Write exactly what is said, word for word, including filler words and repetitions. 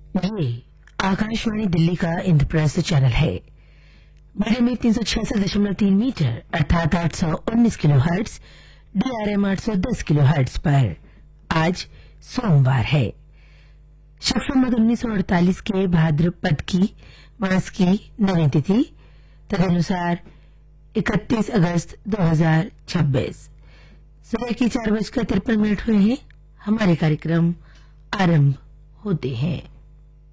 ये आकाशवाणी दिल्ली का इंद्रप्रस्थ चैनल है। मीडियम में तीन सौ छियासठ दशमलव तीन मीटर अर्थात आठ सौ उन्नीस किलो हर्ट्ज, डीआरएम आठ सौ दस किलो हर्ट्ज पर आज सोमवार है। शक संवत उन्नीस सौ अड़तालीस के भाद्रपद की मास की नवीं तिथि तदनुसार इकतीस अगस्त दो हजार छब्बीस। सुबह की चार बजकर तिरपन मिनट हुए हैं। हमारे कार्यक्रम आरंभ होते हैं।